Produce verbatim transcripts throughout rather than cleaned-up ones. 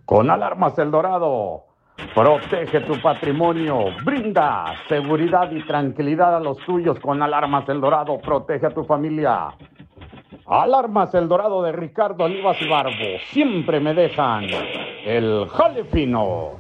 Con Alarmas El Dorado, protege tu patrimonio, brinda seguridad y tranquilidad a los tuyos. Con Alarmas El Dorado, protege a tu familia. Alarmas El Dorado de Ricardo Olivas y Barbo, siempre me dejan el jale fino.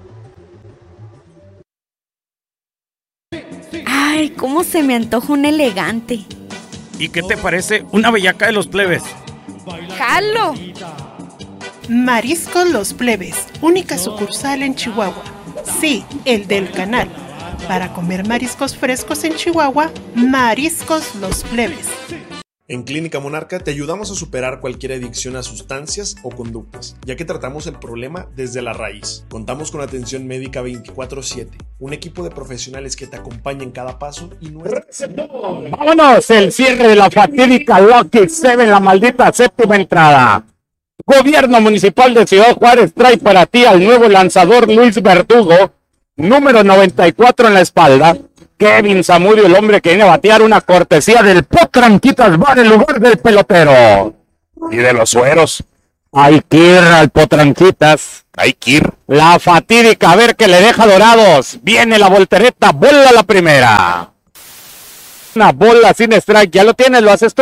Ay, cómo se me antoja un elegante. ¿Y qué te parece una bellaca de los plebes? ¡Jalo! Mariscos Los Plebes, única sucursal en Chihuahua. Sí, el del canal. Para comer mariscos frescos en Chihuahua, Mariscos Los Plebes. En Clínica Monarca te ayudamos a superar cualquier adicción a sustancias o conductas, ya que tratamos el problema desde la raíz. Contamos con atención médica veinticuatro siete, un equipo de profesionales que te acompaña en cada paso y no es... ¡Vámonos! El cierre de la fatídica Lucky Seven, la maldita séptima entrada. Gobierno Municipal de Ciudad Juárez trae para ti al nuevo lanzador Luis Verdugo, número noventa y cuatro en la espalda. Kevin Zamudio, el hombre que viene a batear, una cortesía del Potranquitas Bar en lugar del pelotero. Y de los sueros. Hay que ir al Potranquitas. Hay que ir. La fatídica, a ver que le deja Dorados. Viene la voltereta, bola la primera. Una bola sin strike, ¿ya lo tienes? ¿Lo haces tú?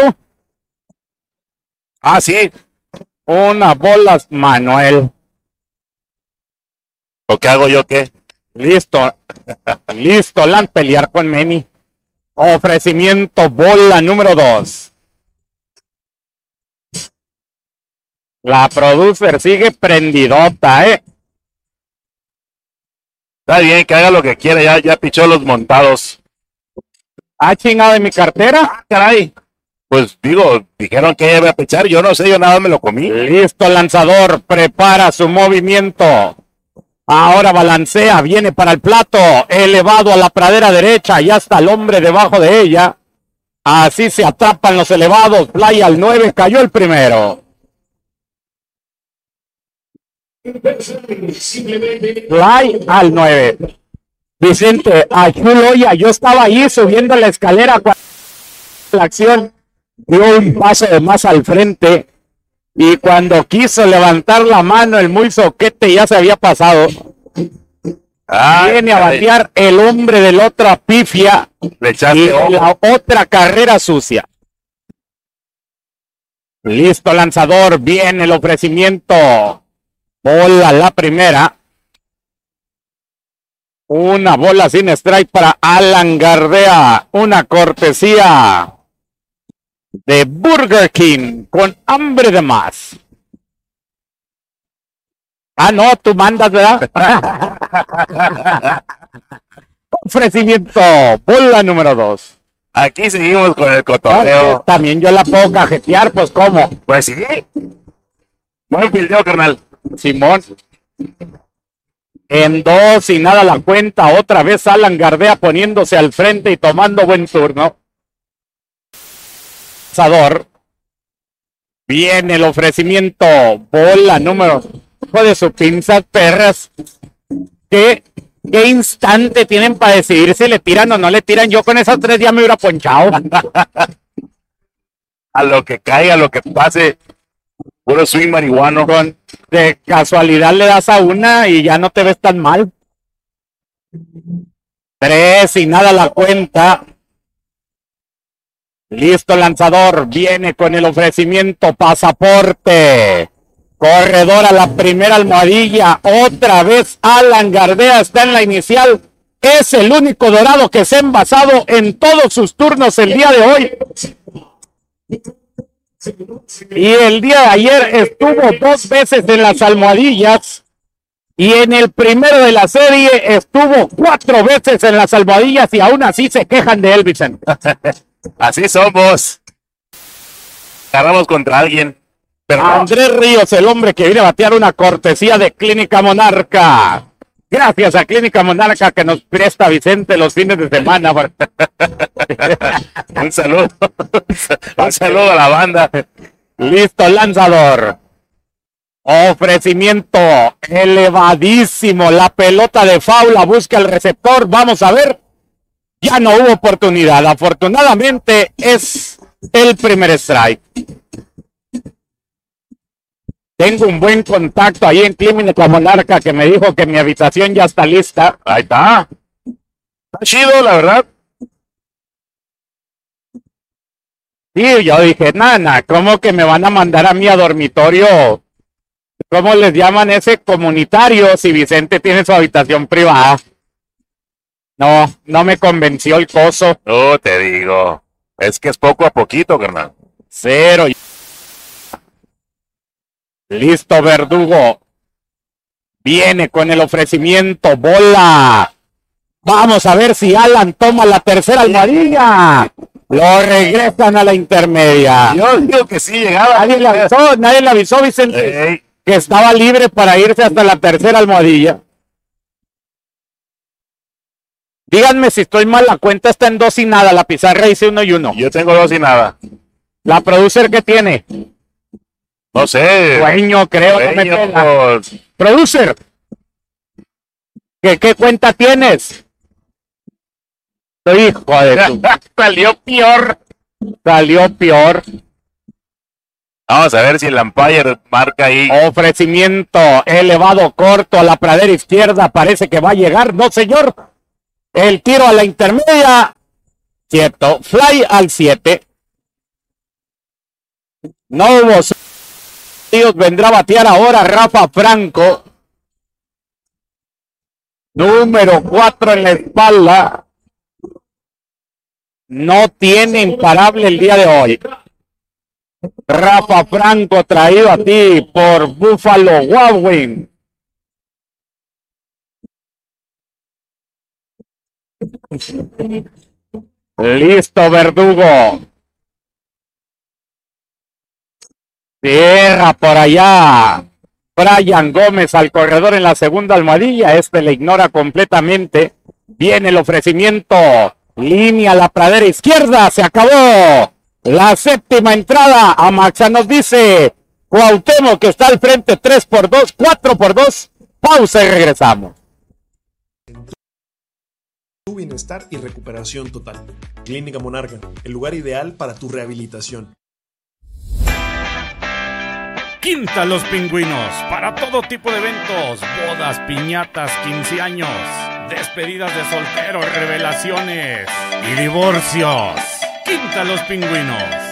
Ah, sí. Una bola, Manuel. ¿O qué hago yo qué? Listo. Listo, Lan, pelear con Meni. Ofrecimiento, bola número dos. La producer sigue prendidota, ¿eh? Está bien, que haga lo que quiera, ya, ya pichó los montados. ¿Ha chingado de mi cartera? Ah, caray. Pues digo, dijeron que iba a pichar, yo no sé, yo nada me lo comí. Listo, lanzador, prepara su movimiento. Ahora balancea, viene para el plato, elevado a la pradera derecha, ya está el hombre debajo de ella. Así se atrapan los elevados, fly al nueve, cayó el primero. Fly al nueve. Vicente, a Chuloya, yo estaba ahí subiendo la escalera cuando la acción dio un paso de más al frente. Y cuando quiso levantar la mano, el muy soquete ya se había pasado. Ay, viene a batear el hombre de la otra pifia y la otra carrera sucia. Listo, lanzador, viene el ofrecimiento. Bola la primera. Una bola sin strike para Alan Gardea. Una cortesía de Burger King, con hambre de más. Ah, no, tú mandas, ¿verdad? Ofrecimiento, bola número dos. Aquí seguimos con el cotorreo. Ah, también yo la puedo cajetear, pues, ¿cómo? Pues sí. Buen fildeo, carnal. Simón. En dos y nada la cuenta, otra vez Alan Gardea poniéndose al frente y tomando buen turno. Viene el ofrecimiento, bola número hijo de su pinzas perras. ¿Qué, qué instante tienen para decidir si le tiran o no le tiran? Yo con esas tres ya me hubiera ponchado. A lo que caiga, a lo que pase, puro swing marihuano. Con, de casualidad le das a una y ya no te ves tan mal. Tres y nada la cuenta. Listo, lanzador, viene con el ofrecimiento, pasaporte, corredor a la primera almohadilla, otra vez Alan Gardea está en la inicial, es el único dorado que se ha envasado en todos sus turnos el día de hoy. Y el día de ayer estuvo dos veces en las almohadillas, y en el primero de la serie estuvo cuatro veces en las almohadillas, y aún así se quejan de él, Vicente. Así somos. Agarramos contra alguien. Pero Andrés Ríos, el hombre que viene a batear una cortesía de Clínica Monarca. Gracias a Clínica Monarca que nos presta Vicente los fines de semana. Un saludo. Un saludo a la banda. Listo, lanzador. Ofrecimiento elevadísimo. La pelota de faula busca el receptor. Vamos a ver. Ya no hubo oportunidad. Afortunadamente es el primer strike. Tengo un buen contacto ahí en Clínica Monarca que me dijo que mi habitación ya está lista. Ahí está. Está chido, la verdad. Sí, yo dije, nana, ¿cómo que me van a mandar a mí a dormitorio? ¿Cómo les llaman ese comunitario si Vicente tiene su habitación privada? No, no me convenció el coso. No, te digo. Es que es poco a poquito, carnal. Cero. Listo, Verdugo. Viene con el ofrecimiento. Bola. Vamos a ver si Alan toma la tercera almohadilla. Lo regresan a la intermedia. Yo digo que sí llegaba. Nadie le avisó, nadie le avisó, Vicente, Ey. que estaba libre para irse hasta la tercera almohadilla. Díganme si estoy mal, la cuenta está en dos y nada, la pizarra dice uno y uno. Yo tengo dos y nada. La producer que tiene, No sé. dueño, creo, no me Dueño, pela. pues, Producer, ¿qué, qué cuenta tienes? Hijo de tu... Salió peor. Salió peor. Vamos a ver si el umpire marca ahí. Ofrecimiento elevado corto a la pradera izquierda, parece que va a llegar, no señor. El tiro a la intermedia, cierto, fly al siete. No hubo... Dios, vendrá a batear ahora Rafa Franco. Número cuatro en la espalda. No tiene imparable el día de hoy. Rafa Franco traído a ti por Buffalo Wild Wings. Listo, Verdugo. Cierra por allá Brian Gómez al corredor en la segunda almohadilla. Este le ignora completamente. Viene el ofrecimiento. Línea a la pradera izquierda. Se acabó la séptima entrada. Amaxa nos dice Cuauhtémoc que está al frente tres por dos, cuatro por dos. Pausa y regresamos. Tu bienestar y recuperación total. Clínica Monarca, el lugar ideal para tu rehabilitación. Quinta Los Pingüinos, para todo tipo de eventos, bodas, piñatas, quince años, despedidas de solteros, revelaciones y divorcios. Quinta Los Pingüinos.